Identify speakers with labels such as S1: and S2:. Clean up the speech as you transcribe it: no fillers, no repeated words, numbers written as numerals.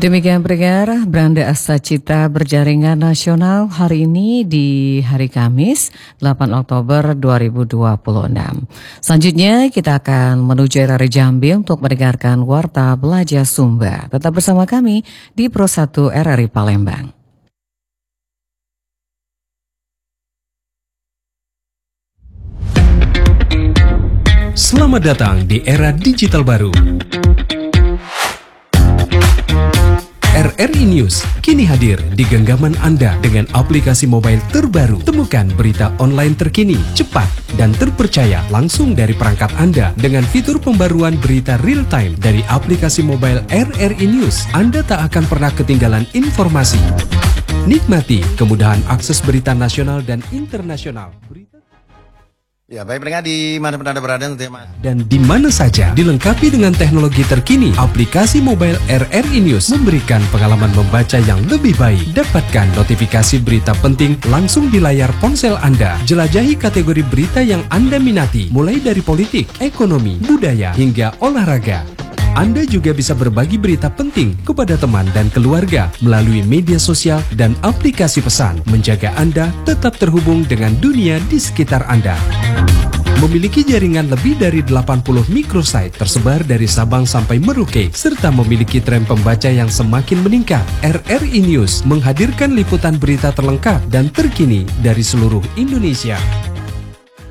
S1: Demikian pendengar, Branda Astacita Berjaringan Nasional hari ini di hari Kamis 8 Oktober 2026. Selanjutnya kita akan menuju RRI Jambi untuk mendengarkan Warta Belajar Sumba. Tetap bersama kami di Pro 1 RRI Palembang.
S2: Selamat datang di era digital baru. RRI News kini hadir di genggaman Anda dengan aplikasi mobile terbaru. Temukan berita online terkini, cepat, dan terpercaya langsung dari perangkat Anda dengan fitur pembaruan berita real time dari aplikasi mobile RRI News. Anda tak akan pernah ketinggalan informasi. Nikmati kemudahan akses berita nasional dan internasional.
S3: Ya, baik pendengar di mana pun Anda berada
S2: dan di mana saja, dilengkapi dengan teknologi terkini. Aplikasi mobile RRI News memberikan pengalaman membaca yang lebih baik. Dapatkan notifikasi berita penting langsung di layar ponsel Anda. Jelajahi kategori berita yang Anda minati, mulai dari politik, ekonomi, budaya, hingga olahraga. Anda juga bisa berbagi berita penting kepada teman dan keluarga melalui media sosial dan aplikasi pesan, menjaga Anda tetap terhubung dengan dunia di sekitar Anda. Memiliki jaringan lebih dari 80 microsite tersebar dari Sabang sampai Merauke, serta memiliki tren pembaca yang semakin meningkat. RRI News menghadirkan liputan berita terlengkap dan terkini dari seluruh Indonesia.